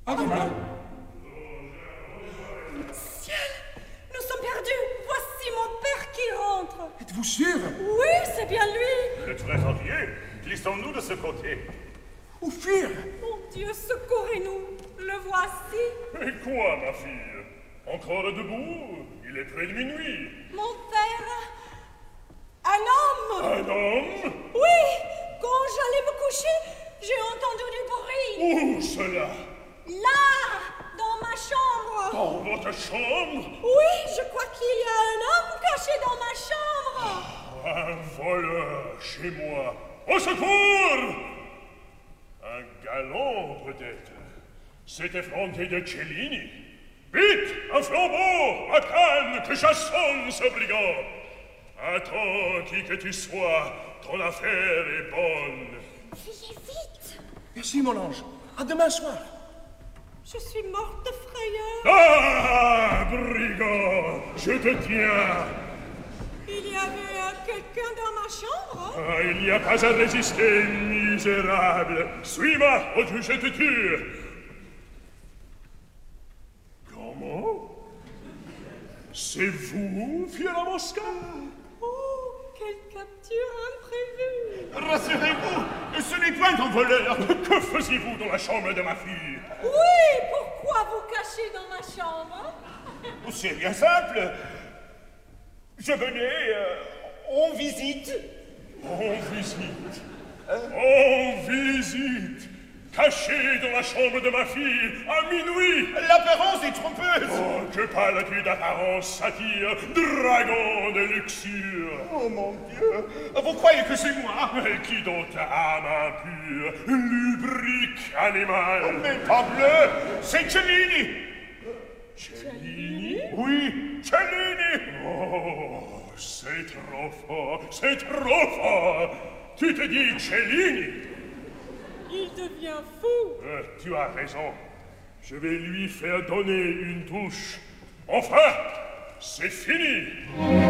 À demain. Ciel, nous sommes perdus. Voici mon père qui rentre. Êtes-vous sûr? Oui, c'est bien lui. Le trésorier, glissons-nous de ce côté. Où fuir? Mon Dieu, secourez-nous. Le voici. Et quoi, ma fille? Encore debout? Il est près de minuit. Mon père. Un homme. Un homme? Oui, quand j'allais me coucher, j'ai entendu du bruit. Où cela? Là, dans ma chambre. Dans votre chambre? Oui, je crois qu'il y a un homme caché dans ma chambre. Un voleur chez moi. Au secours! Un galant, peut-être. C'est effronté de Cellini. Vite, un flambeau, à Cannes, que j'assomme ce brigand. Attends, qui que tu sois, ton affaire est bonne. Fuyez vite. Merci, mon ange. À demain soir. Je suis morte de frayeur. Ah, brigand, je te tiens. Il y avait quelqu'un dans ma chambre. Ah, il n'y a pas à résister, misérable. Suis-moi, ou je te tue. Comment? C'est vous, fière Mosca? Oh, quelle capture imprévue. Rassurez-vous, ce n'est point un voleur. Que faisiez-vous dans la chambre de ma fille? Oui, pourquoi vous cachez dans ma chambre? C'est bien simple. Je venais en visite. En visite? En visite? Caché dans la chambre de ma fille, à minuit. L'apparence est trompeuse. Oh, que parles-tu d'apparence, satyre, dragon de luxure? Oh mon Dieu, vous croyez que c'est moi? Et qui donc âme impure, lubrique animal? Mais parbleu, c'est Cellini. Cellini? Oui, Cellini! Oh, c'est trop fort, c'est trop fort! Tu te dis Cellini? Il devient fou. Tu as raison. Je vais lui faire donner une touche. Enfin, c'est fini!